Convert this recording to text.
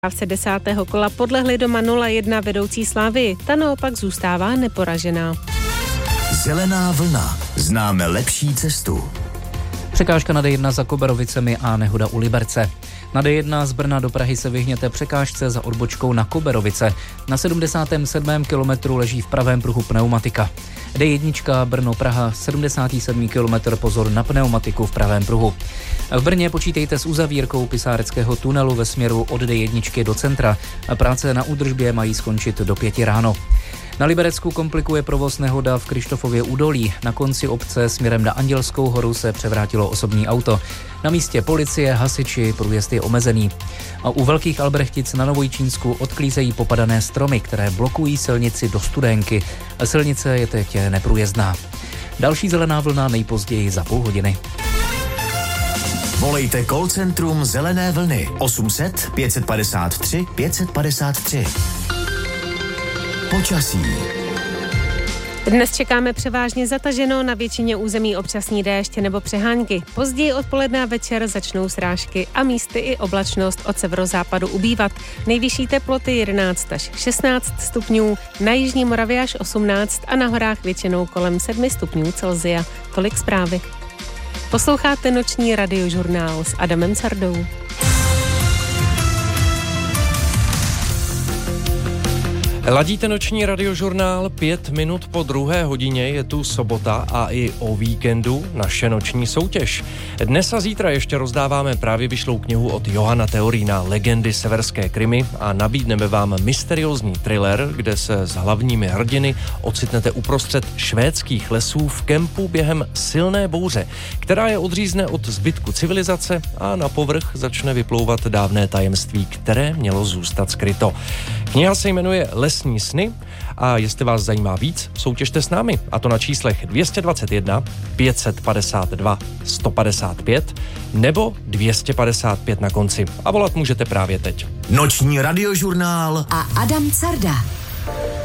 V 10. kola podlehli doma 0-1 vedoucí Slavii. Ta naopak zůstává neporažená. Zelená vlna. Známe lepší cestu. Překážka na D1 za Koberovicemi a nehoda u Liberce. Na D1 z Brna do Prahy se vyhněte překážce za odbočkou na Koberovice. Na 77. kilometru leží v pravém pruhu pneumatika. D1 Brno-Praha, 77. kilometr, pozor na pneumatiku v pravém pruhu. V Brně počítejte s uzavírkou Pisáreckého tunelu ve směru od D1 do centra. Práce na údržbě mají skončit do 5 ráno. Na Liberecku komplikuje provoz nehoda v Krištofově údolí. Na konci obce směrem na Andělskou horu se převrátilo osobní auto. Na místě policie, hasiči, průjezd je omezený. A u Velkých Albrechtic na Novojčínsku odklízejí popadané stromy, které blokují silnici do Studénky. Silnice je teď neprůjezdná. Další zelená vlna nejpozději za půl hodiny. Volejte call centrum Zelené vlny 800 553 553. Počasí. Dnes čekáme převážně zataženo, na většině území občasný déšť nebo přehánky. Později odpoledne a večer začnou srážky a místy i oblačnost od severozápadu ubývat. Nejvyšší teploty 11 až 16 stupňů, na jižní Moravě až 18 a na horách většinou kolem 7 stupňů Celsia. Tolik zprávy. Posloucháte noční radiožurnál s Adamem Cardou. Ladíte noční radiožurnál, 5 minut po 2. hodině, je tu sobota a i o víkendu naše noční soutěž. Dnes a zítra ještě rozdáváme právě vyšlou knihu od Johana Theorína Legendy severské Krymy a nabídneme vám mysteriózní thriller, kde se s hlavními hrdiny ocitnete uprostřed švédských lesů v kempu během silné bouře, která je odřízne od zbytku civilizace a na povrch začne vyplouvat dávné tajemství, které mělo zůstat skryto. Kniha se jmenuje Lesní sny a jestli vás zajímá víc, soutěžte s námi, a to na číslech 221 552 155 nebo 255 na konci. A volat můžete právě teď. Noční radiožurnál a Adam Carda.